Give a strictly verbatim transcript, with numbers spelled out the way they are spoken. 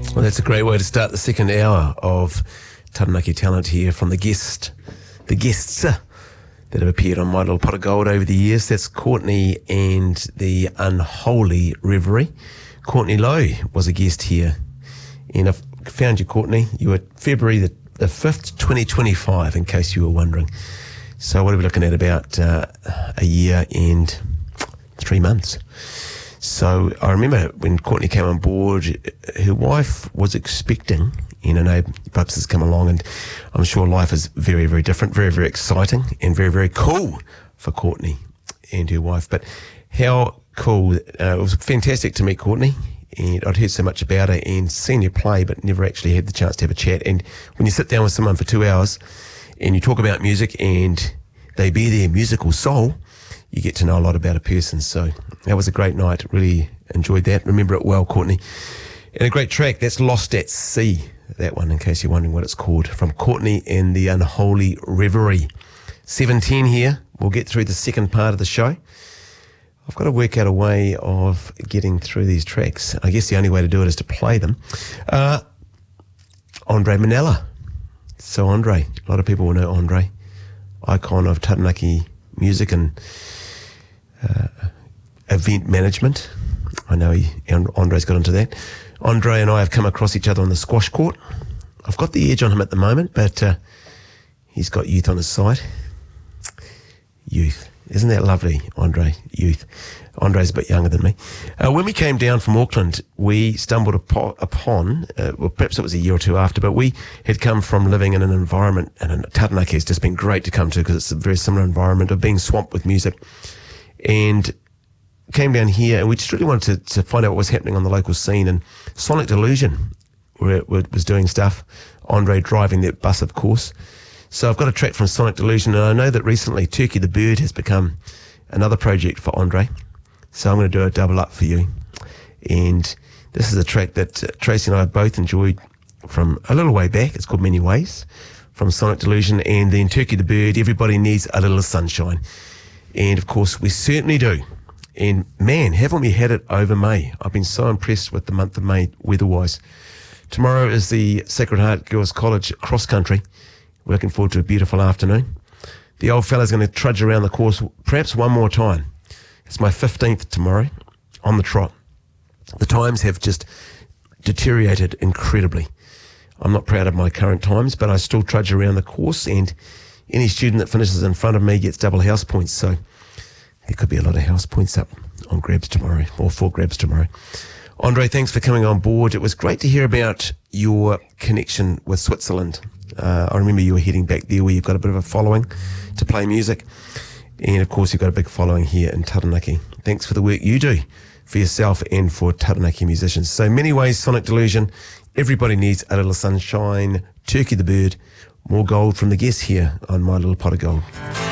Well, that's a great way to start the second hour of Taranaki Talent here from the guest, the guests uh, that have appeared on My Little Pot of Gold over the years. That's Courtney and the Unholy Reverie. Courtney Lowe was a guest here, and I've found you, Courtney. You were February the, the fifth, twenty twenty-five, in case you were wondering. So what are we looking at? About uh, a year and three months. So I remember when Courtney came on board, her wife was expecting, you know, no Bubs has come along, and I'm sure life is very, very different, very, very exciting, and very, very cool for Courtney and her wife. But how cool, uh, it was fantastic to meet Courtney, and I'd heard so much about her and seen her play, but never actually had the chance to have a chat. And when you sit down with someone for two hours and you talk about music and they bear their musical soul, you get to know a lot about a person. So that was a great night. Really enjoyed that. Remember it well, Courtney. And a great track, that's Lost at Sea, that one, in case you're wondering what it's called, from Courtney and the Unholy Reverie. seven ten here. We'll get through the second part of the show. I've got to work out a way of getting through these tracks. I guess the only way to do it is to play them. Uh, Andre Minella. So Andre, a lot of people will know Andre, icon of Taranaki music and uh, event management. I know he, Andre's got into that. Andre and I have come across each other on the squash court. I've got the edge on him at the moment, but uh, he's got youth on his side. Youth. Isn't that lovely, Andre? Youth. Andre's a bit younger than me. Uh, when we came down from Auckland, we stumbled upon, uh, well, perhaps it was a year or two after, but we had come from living in an environment, and Taranaki has just been great to come to because it's a very similar environment of being swamped with music. And came down here, and we just really wanted to, to find out what was happening on the local scene. And Sonic Delusion were, were, was doing stuff. Andre driving that bus, of course. So I've got a track from Sonic Delusion, and I know that recently Turkey the Bird has become another project for Andre. So I'm going to do a double up for you. And this is a track that uh, Tracy and I both enjoyed from a little way back. It's called Many Ways, from Sonic Delusion. And then Turkey the Bird, Everybody Needs a Little Sunshine. And of course, we certainly do. And man, haven't we had it over May? I've been so impressed with the month of May weather-wise. Tomorrow is the Sacred Heart Girls College cross country. We're looking forward to a beautiful afternoon. The old fella's going to trudge around the course perhaps one more time. It's my fifteenth tomorrow on the trot. The times have just deteriorated incredibly. I'm not proud of my current times, but I still trudge around the course, and any student that finishes in front of me gets double house points. So there could be a lot of house points up on grabs tomorrow, or for grabs tomorrow. Andre, thanks for coming on board. It was great to hear about your connection with Switzerland. Uh, I remember you were heading back there where you've got a bit of a following to play music. And of course, you've got a big following here in Taranaki. Thanks for the work you do for yourself and for Taranaki musicians. So Many Ways, Sonic Delusion, Everybody Needs a Little Sunshine, Turkey the Bird, more gold from the guests here on My Little Pot of Gold.